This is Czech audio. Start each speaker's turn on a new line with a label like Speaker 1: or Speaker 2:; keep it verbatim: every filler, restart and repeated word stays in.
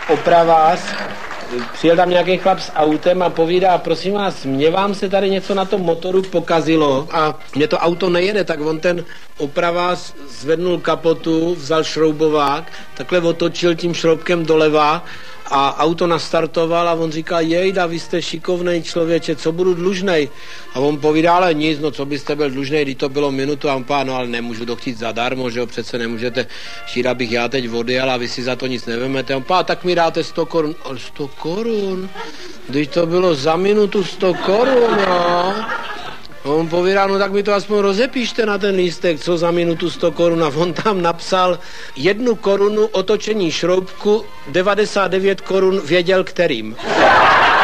Speaker 1: opravář, přijel tam nějaký chlap s autem a povídá, prosím vás, mě vám se tady něco na tom motoru pokazilo a mě to auto nejede, tak on ten opravář zvednul kapotu, vzal šroubovák, takhle otočil tím šroubkem doleva a auto nastartoval a on říká, jejda, vy jste šikovnej člověče, co budu dlužnej? A on povídá, ale nic, no co byste byl dlužnej, když to bylo minutu a on pá, no ale nemůžu to chtít zadarmo, že jo, přece nemůžete chtít, abych já teď odjel a vy si za to nic nevemete. On pá, tak mi dáte sto korun. Ale sto korun? Když to bylo za minutu sto korun, no. A on povídá, no tak mi to aspoň rozepíšte na ten lístek, co za minutu sto korun. A on tam napsal jednu korunu otočení šroubku, devadesát devět korun věděl kterým.